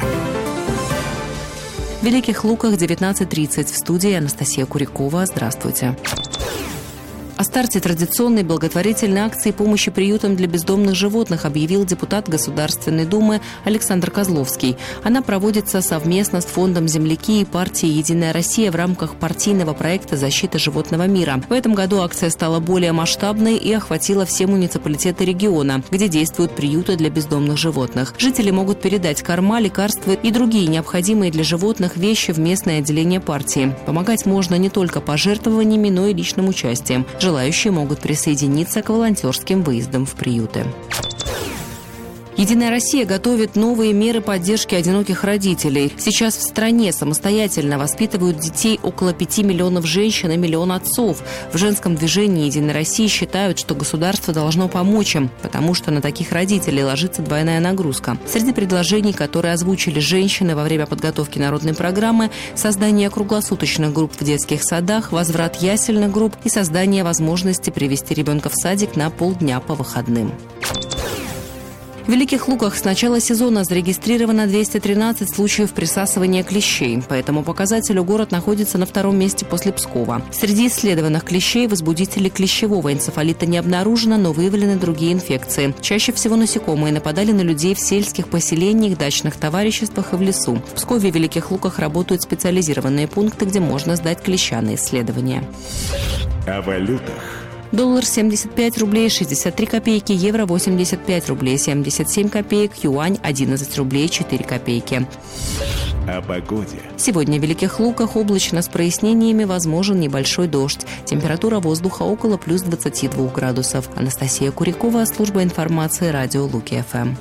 В Великих Луках девятнадцать тридцать. В студии Анастасия Курякова. Здравствуйте. О старте традиционной благотворительной акции помощи приютам для бездомных животных объявил депутат Государственной Думы Александр Козловский. Она проводится совместно с Фондом «Земляки» и партией «Единая Россия» в рамках партийного проекта «Защита животного мира». В этом году акция стала более масштабной и охватила все муниципалитеты региона, где действуют приюты для бездомных животных. Жители могут передать корма, лекарства и другие необходимые для животных вещи в местное отделение партии. Помогать можно не только пожертвованиями, но и личным участием. Желающие могут присоединиться к волонтерским выездам в приюты. «Единая Россия» готовит новые меры поддержки одиноких родителей. Сейчас в стране самостоятельно воспитывают детей около пяти миллионов женщин и миллион отцов. В женском движении «Единой России» считают, что государство должно помочь им, потому что на таких родителей ложится двойная нагрузка. Среди предложений, которые озвучили женщины во время подготовки народной программы, создание круглосуточных групп в детских садах, возврат ясельных групп и создание возможности привести ребенка в садик на полдня по выходным. В Великих Луках с начала сезона зарегистрировано двести тринадцать случаев присасывания клещей. По этому показателю город находится на втором месте после Пскова. Среди исследованных клещей возбудителей клещевого энцефалита не обнаружено, но выявлены другие инфекции. Чаще всего насекомые нападали на людей в сельских поселениях, дачных товариществах и в лесу. В Пскове и Великих Луках работают специализированные пункты, где можно сдать клещаные исследования. О валютах Доллар семьдесят пять рублей шестьдесят три копейки, евро восемьдесят пять рублей семьдесят семь копеек, юань одиннадцать рублей четыре копейки. О погоде. Сегодня в Великих Луках облачно с прояснениями, возможен небольшой дождь. Температура воздуха около плюс двадцати двух градусов. Анастасия Курякова, служба информации радио Луки-ФМ.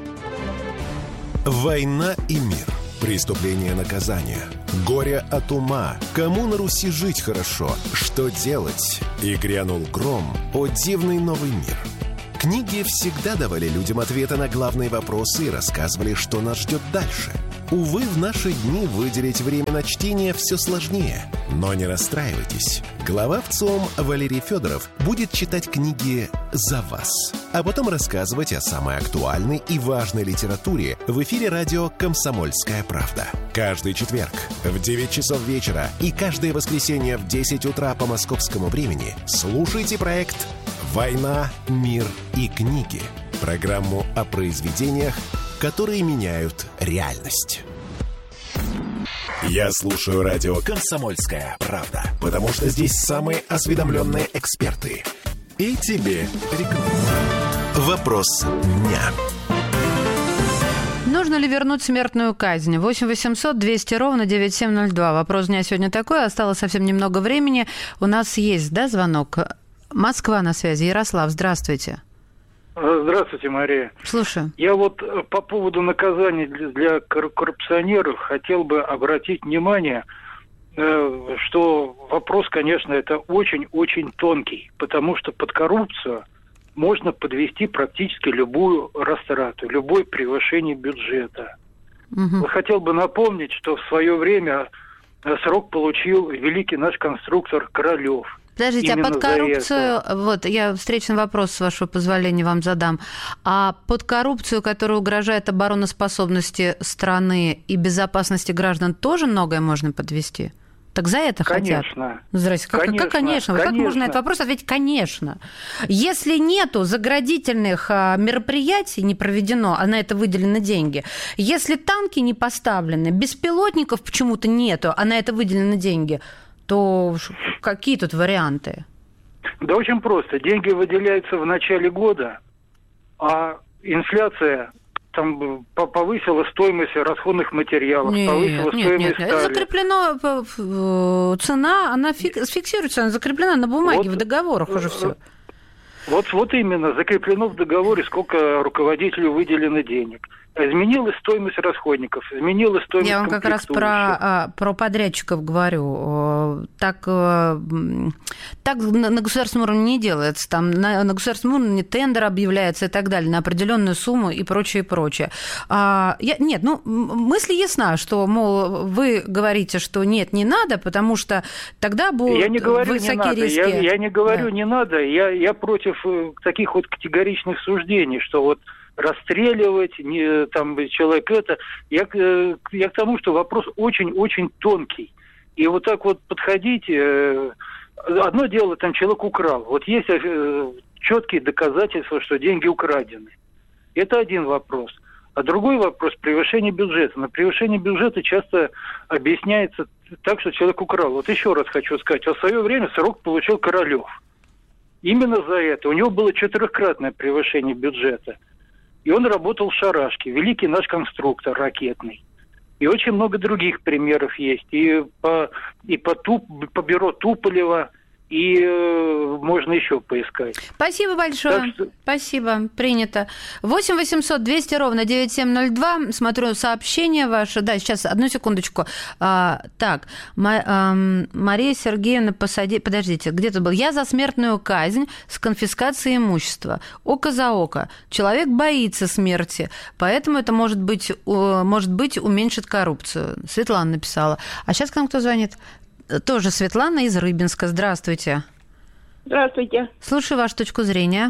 Война и мир. Преступление и наказание. Горе от ума. Кому на Руси жить хорошо? Что делать? И грянул гром. О дивный новый мир. Книги всегда давали людям ответы на главные вопросы и рассказывали, что нас ждет дальше. Увы, в наши дни выделить время на чтение все сложнее. Но не расстраивайтесь. Глава ВЦИОМ Валерий Федоров будет читать книги за вас, а потом рассказывать о самой актуальной и важной литературе в эфире радио «Комсомольская правда». Каждый четверг в девять часов вечера и каждое воскресенье в десять утра по московскому времени слушайте проект «Война, мир и книги». Программу о произведениях, которые меняют реальность. Я слушаю радио «Комсомольская правда», потому что здесь самые осведомленные эксперты. И тебе рекомендую. Вопрос дня. Нужно ли вернуть смертную казнь? восемь восемьсот двести ровно девяносто семь ноль два. Вопрос дня сегодня такой. Осталось совсем немного времени. У нас есть, да, звонок? Москва на связи. Ярослав, здравствуйте. Здравствуйте, Мария. Слушаю. Я вот по поводу наказаний для коррупционеров хотел бы обратить внимание, что вопрос, конечно, это очень-очень тонкий, потому что под коррупцию можно подвести практически любую растрату, любое превышение бюджета. Угу. Хотел бы напомнить, что в свое время срок получил великий наш конструктор Королёв. Подождите, Именно а под коррупцию, вот я встречный вопрос, с вашего позволения, вам задам. А под коррупцию, которая угрожает обороноспособности страны и безопасности граждан, тоже многое можно подвести? Так за это конечно. хотят? Здрасте, как конечно, как конечно? конечно. Как можно на этот вопрос ответить? Конечно. Если нету заградительных а, мероприятий, не проведено, а на это выделены деньги, если танки не поставлены, беспилотников почему-то нету, а на это выделены деньги, то какие тут варианты? Да очень просто. Деньги выделяются в начале года, а инфляция там повысила стоимость расходных материалов, нет, повысила нет, стоимость нет, нет. Это закреплено, цена, она фиксируется, она закреплена на бумаге, вот, в договорах уже все. Вот, вот именно, закреплено в договоре, сколько руководителю выделено денег. Изменилась стоимость расходников, изменилась стоимость Я вам как раз про, про подрядчиков говорю. Так, так на государственном уровне не делается. Там на, на государственном уровне тендер объявляется и так далее на определенную сумму и прочее, и прочее. А, я, нет, ну, мысль ясна, что, мол, вы говорите, что нет, не надо, потому что тогда будут я не говорю, высокие не надо. риски. Я, я не говорю, да. не надо. Я, я против таких вот категоричных суждений, что вот расстреливать, не, там, человек это. Я, я к тому, что вопрос очень-очень тонкий. И вот так вот подходить... Одно дело, там человек украл. Вот есть четкие доказательства, что деньги украдены. Это один вопрос. А другой вопрос – превышение бюджета. На превышение бюджета часто объясняется так, что человек украл. Вот еще раз хочу сказать. В свое время срок получил Королёв. Именно за это. У него было четырехкратное превышение бюджета. И он работал в шарашке. Великий наш конструктор ракетный. И очень много других примеров есть. И по, и по, Туп, по бюро Туполева, и э, можно еще поискать. Спасибо большое. Что... Спасибо. Принято. восемь восемьсот двести ровно девяносто семь ноль два. Смотрю сообщение ваше. Да, сейчас, одну секундочку. А, так, Ма, а, Мария Сергеевна посади... Подождите, где-то был. Я за смертную казнь с конфискацией имущества. Око за око. Человек боится смерти, поэтому это может быть, может быть уменьшит коррупцию. Светлана написала. А сейчас к нам кто звонит? Тоже Светлана из Рыбинска. Здравствуйте. Здравствуйте. Слушаю вашу точку зрения.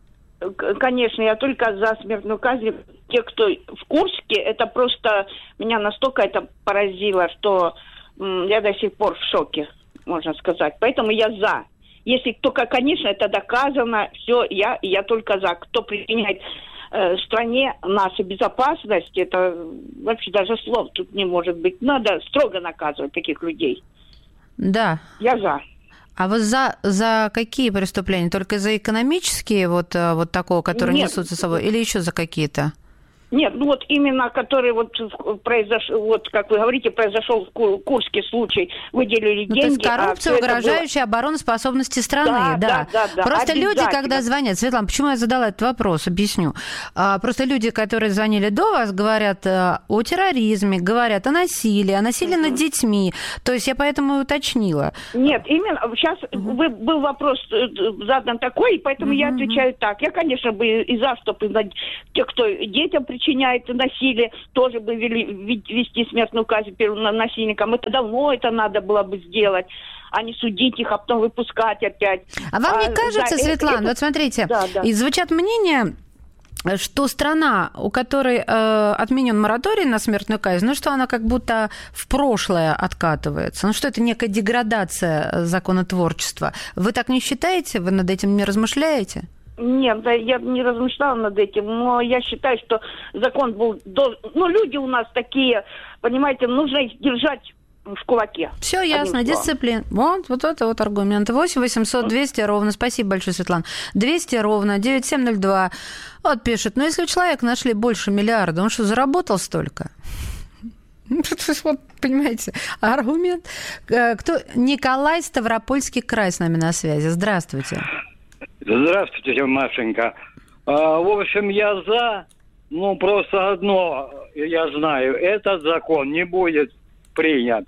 Конечно, я только за смертную казнь. Те, кто в Курске, это просто меня настолько это поразило, что м, я до сих пор в шоке, можно сказать. Поэтому я за. Если только, конечно, это доказано, все, я, я только за. Кто причиняет э, стране нашу безопасность, это вообще даже слов тут не может быть. Надо строго наказывать таких людей. Да. Я за. А вы за, за какие преступления? Только за экономические, вот, вот такого, которые Нет. несут за собой, или еще за какие-то? Нет, ну вот именно, который вот произошел, вот как вы говорите, произошел в Курске случай, выделили Ну, деньги. то есть коррупция, а угрожающая было... обороноспособности страны, Да, да. да, да, да. Просто люди, когда звонят, Светлана, почему я задала этот вопрос, объясню. А, просто люди, которые звонили до вас, говорят о терроризме, говорят о насилии, о насилии угу. над детьми. То есть я поэтому и уточнила. Нет, именно сейчас угу. вы, был вопрос задан такой, и поэтому угу. я отвечаю так. Я, конечно, бы и за, чтобы те, кто детям причиняет насилие, тоже бы вели, вести смертную казнь первым насильникам. Это давно это надо было бы сделать, а не судить их, а потом выпускать опять. А вам а, не кажется, да, Светлана, это... вот смотрите, да, да. и звучат мнения, что страна, у которой э, отменен мораторий на смертную казнь, ну что она как будто в прошлое откатывается, ну что это некая деградация законотворчества. Вы так не считаете? Вы над этим не размышляете? Нет, да, я не размышляла над этим, но я считаю, что закон был... До... Ну, люди у нас такие, понимаете, нужно их держать в кулаке. Все ясно, дисциплина. Вот, вот это вот аргумент. восемь восемьсот двести ровно. Спасибо большое, Светлана. двести ровно девять семь ноль два. Вот пишет, ну если у человека нашли больше миллиарда, он что, заработал столько? Вот, понимаете, аргумент. Кто? Николай, Ставропольский край с нами на связи. Здравствуйте. Здравствуйте, Машенька. А, в общем, я за, ну, просто одно я знаю, этот закон не будет принят.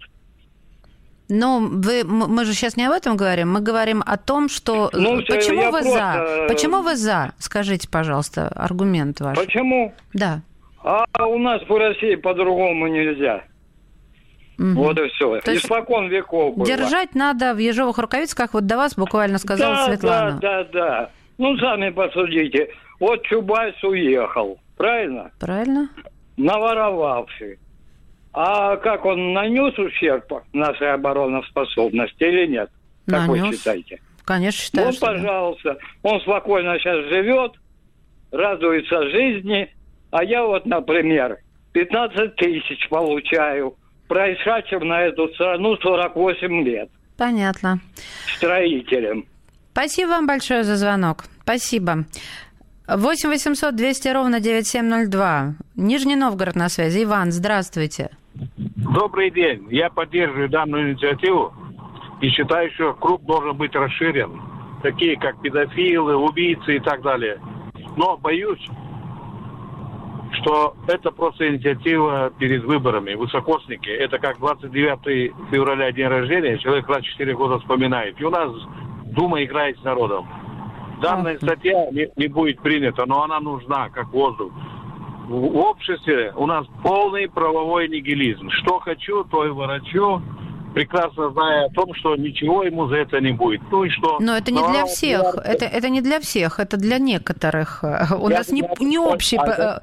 Но вы, мы же сейчас не об этом говорим, мы говорим о том, что... Ну, почему вы просто... за? Почему вы за? Скажите, пожалуйста, аргумент ваш. Почему? Да. А у нас по России по-другому нельзя. Угу. Вот и все. То Испокон веков было. Держать надо в ежовых рукавицах, как вот до вас буквально сказала да, Светлана. Да, да, да. Ну, сами посудите. Вот Чубайс уехал, правильно? Правильно. Наворовавший. А как он нанес ущерб нашей обороноспособности или нет? Как нанес. Вы считаете? Конечно, считаю, Ну, что пожалуйста. Да. Он спокойно сейчас живет, радуется жизни. А я вот, например, пятнадцать тысяч получаю. Происшедшим на эту страну сорок восемь лет. Понятно. Строителем. Спасибо вам большое за звонок. Спасибо. восемь восемьсот двести ровно девять семь ноль два. Нижний Новгород на связи. Иван, здравствуйте. Добрый день. Я поддерживаю данную инициативу и считаю, что круг должен быть расширен. Такие как педофилы, убийцы и так далее. Но боюсь, что это просто инициатива перед выборами. Высокосники. Это как двадцать девятого февраля день рождения. Человек раз четыре года вспоминает. И у нас Дума играет с народом. Данная статья не, не будет принята, но она нужна, как воздух. В обществе у нас полный правовой нигилизм. Что хочу, то и ворочу. Прекрасно зная о том, что ничего ему за это не будет. Ну и что? Но это не для всех. Это, это не для всех, это для некоторых. У я нас не, не общий а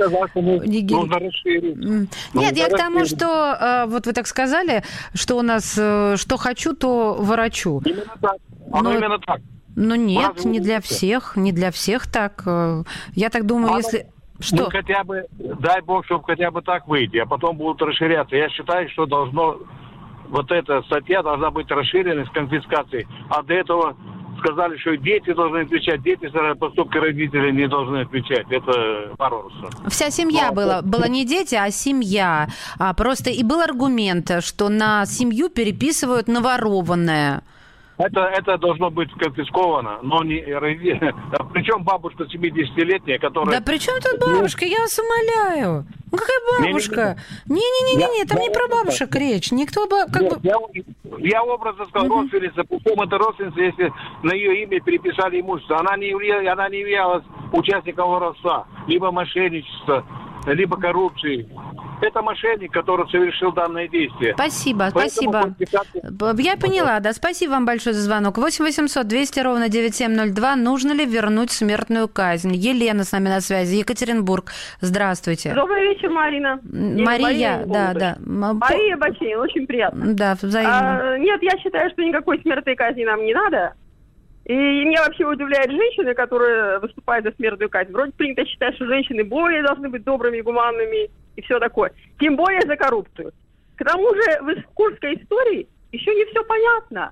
нигилизм. Нет, я к тому, что вот вы так сказали, что у нас что хочу, то ворочу. Именно так. Оно но, именно так. Ну нет, не для всех, не для всех так. Я так думаю, а если... Что? Ну, хотя бы, дай бог, чтобы хотя бы так выйти, а потом будут расширяться. Я считаю, что должно... Вот эта статья должна быть расширена с конфискацией. А до этого сказали, что дети должны отвечать. Дети за поступки родителей не должны отвечать. Это варварство. Вся семья Но, была. Была не дети, а семья. А просто и был аргумент, что на семью переписывают наворованное. Это, это должно быть конфисковано, но не... Причем бабушка семидесятилетняя, которая... Да при чем тут бабушка? Я вас умоляю. Ну какая бабушка? Не-не-не, там не про бабушек речь. Никто бы... Как бы... Я, я образно сказал, uh-huh. родственница. Причем это родственница, если на ее имя переписали имущество. Она не, явля... она не являлась участником воровства, либо мошенничества, либо коррупции. Это мошенник, который совершил данное действие. Спасибо, Поэтому спасибо. Я поняла, да. Спасибо вам большое за звонок. восемь восемьсот двести ровно девять семь ноль два. Нужно ли вернуть смертную казнь? Елена с нами на связи. Екатеринбург. Здравствуйте. Добрый вечер, Марина. Мария, Мария да, да. Мария Бачинин, очень приятно. Да, взаимно. А, нет, я считаю, что никакой смертной казни нам не надо. И меня вообще удивляют женщины, которые выступают за смертную казнь. Вроде принято считать, что женщины более должны быть добрыми, гуманными и все такое. Тем более за коррупцию. К тому же в Курской истории еще не все понятно.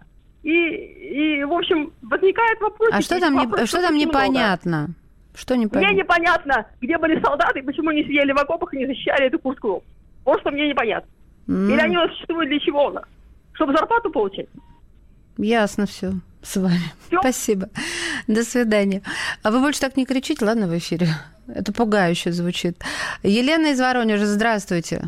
И, и в общем, возникает вопрос... А что там, не, что там непонятно? Что непонятно? Мне непонятно, где были солдаты, почему они сидели в окопах и не защищали эту Курскую. Вот что мне непонятно. Mm. Или они у нас существуют для чего? Чтобы зарплату получать? Ясно все с вами. Всё? Спасибо. До свидания. А вы больше так не кричите, ладно, в эфире? Это пугающе звучит. Елена из Воронежа, здравствуйте.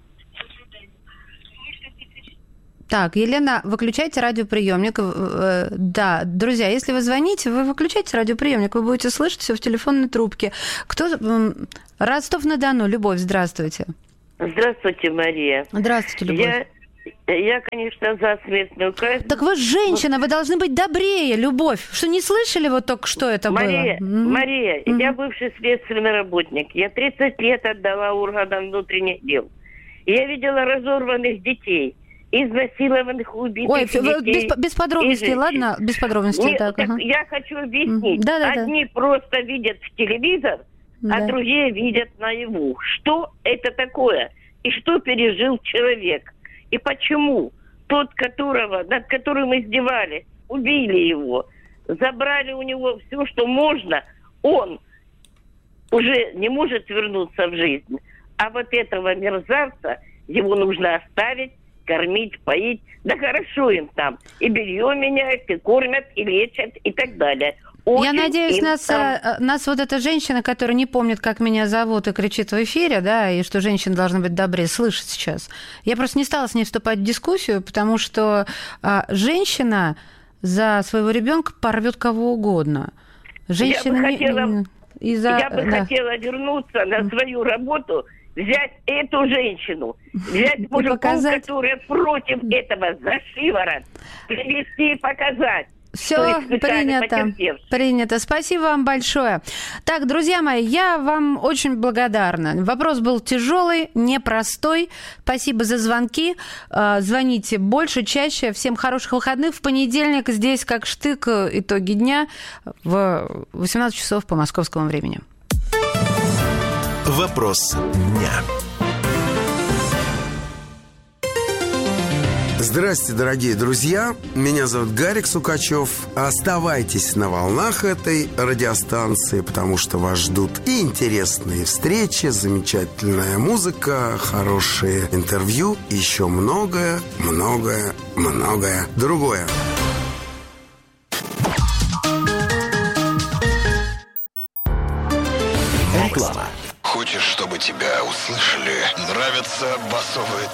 Так, Елена, выключайте радиоприемник. Да, друзья, если вы звоните, вы выключайте радиоприемник, вы будете слышать все в телефонной трубке. Кто? Ростов-на-Дону, Любовь, здравствуйте. Здравствуйте, Мария. Здравствуйте, Любовь. Я, я, конечно, за смертную казнь. Так вы женщина, вы должны быть добрее, Любовь. Что, не слышали вот только что это Мария, было? Мария, mm-hmm. я бывший следственный работник. Я тридцать лет отдала органам внутренних дел. Я видела разорванных детей, изнасилованных, убитых Ой, детей. Без, без подробностей, ладно? Без подробностей. Нет, так, так ага. Я хочу объяснить. Да, да, Одни да. просто видят в телевизор, да. а другие видят наяву. Что это такое? И что пережил человек? И почему тот, которого, над которым издевали, убили его, забрали у него все, что можно, он уже не может вернуться в жизнь. А вот этого мерзавца, его нужно оставить, кормить, поить. Да хорошо им там. И белье меняют, и кормят, и лечат, и так далее. Очень Я надеюсь, нас, там... нас вот эта женщина, которая не помнит, как меня зовут, и кричит в эфире, да, и что женщины должны быть добрее, слышит сейчас. Я просто не стала с ней вступать в дискуссию, потому что а, женщина за своего ребенка порвет кого угодно. Женщина я бы не... хотела, из-за... я бы да. хотела вернуться на свою работу, взять эту женщину, взять мужиков, показать... которые против этого за шиворот, привести и показать. Все принято. Принято. Спасибо вам большое. Так, друзья мои, я вам очень благодарна. Вопрос был тяжелый, непростой. Спасибо за звонки. Звоните больше, чаще. Всем хороших выходных. В понедельник здесь, как штык, итоги дня в восемнадцать часов по московскому времени. Вопрос дня. Здравствуйте, дорогие друзья. Меня зовут Гарик Сукачев. Оставайтесь на волнах этой радиостанции, потому что вас ждут и интересные встречи, замечательная музыка, хорошие интервью, и еще многое, многое, многое другое. Реклама. Хочешь, чтобы тебя услышали? Нравятся басовые